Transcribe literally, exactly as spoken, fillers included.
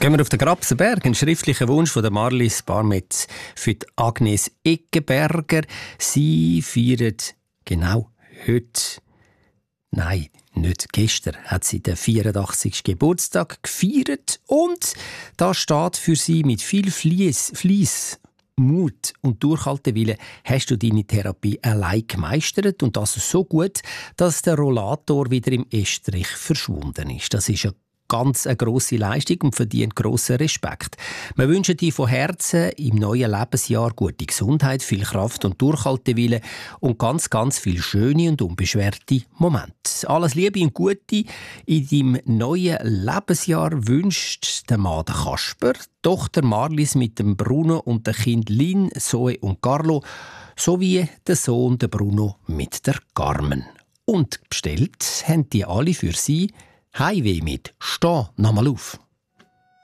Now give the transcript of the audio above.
Gehen wir auf den Grabsenberg, ein schriftlicher Wunsch von der Marlies Barmetz für die Agnes Eggenberger. Sie feiert genau heute, nein, nicht gestern, hat sie den vierundachtzigsten Geburtstag gefeiert. Und da steht für sie mit viel Fleiss, Fleiss, Mut und Durchhaltewillen hast du deine Therapie allein gemeistert und das so gut, dass der Rollator wieder im Estrich verschwunden ist. Das ist eine ganz eine grosse Leistung und verdient grossen Respekt. Wir wünschen dir von Herzen im neuen Lebensjahr gute Gesundheit, viel Kraft und Durchhaltewillen und ganz, ganz viele schöne und unbeschwerte Momente. Alles Liebe und Gute in deinem neuen Lebensjahr wünscht der Mann der Kasper, die Tochter Marlies mit dem Bruno und den Kindern Lin, Zoe und Carlo sowie der Sohn der Bruno mit der Carmen. Und bestellt haben die alle für sie Heimweh mit «Steh, nochmal auf».